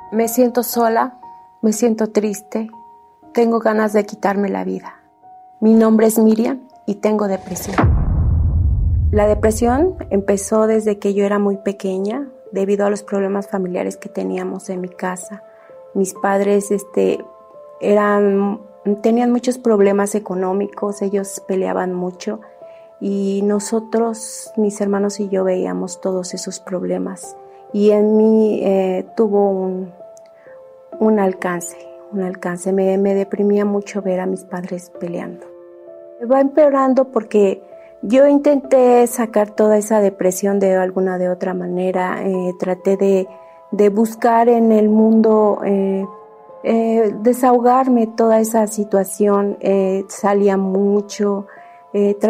Me siento sola, me siento triste, tengo ganas de quitarme la vida. Mi nombre es Miriam y tengo depresión. La depresión empezó desde que yo era muy pequeña, debido a los problemas familiares que teníamos en mi casa. Mis padres tenían muchos problemas económicos, ellos peleaban mucho y nosotros, mis hermanos y yo, veíamos todos esos problemas. Y en mí tuvo un alcance. Me deprimía mucho ver a mis padres peleando. Va empeorando porque yo intenté sacar toda esa depresión de alguna de otra manera. Traté de buscar en el mundo, desahogarme toda esa situación. Salía mucho.